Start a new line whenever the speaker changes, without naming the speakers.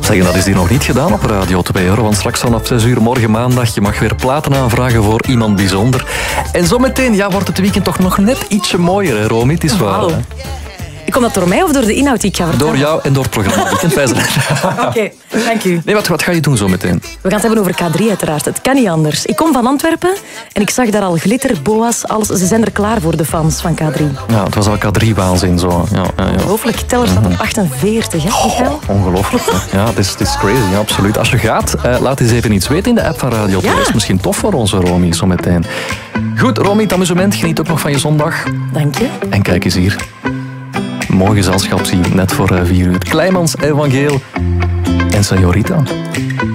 Zeg, dat is hier nog niet gedaan op Radio 2, hoor. Want straks vanaf 6 uur morgen maandag, je mag weer platen aanvragen voor iemand bijzonder. En zometeen wordt het weekend toch nog net ietsje mooier, hè, Romy? Het is waar. Hè?
Komt dat door mij of door de inhoud die ik ga vertellen?
Door jou en door het programma.
Oké, dank u.
Nee, wat ga je doen zometeen?
We gaan het hebben over K3 uiteraard. Het kan niet anders. Ik kom van Antwerpen en ik zag daar al glitter, boa's, alles. Ze zijn er klaar voor, de fans van K3.
Ja, het was al K3-waanzin zo. Ja.
Ongelooflijk. Teller staat op 48, hè, Michael?
Ongelooflijk. Ja, het is crazy, ja, absoluut. Als je gaat, laat eens even iets weten in de app van Radio 2. Dat is misschien tof voor onze Romy zometeen. Goed, Romy, het amusement. Geniet ook nog van je zondag.
Dank je.
En kijk eens hier. Mooi gezelschap zien, net voor 4 uur. Kleimans, Evangeel en Señorita.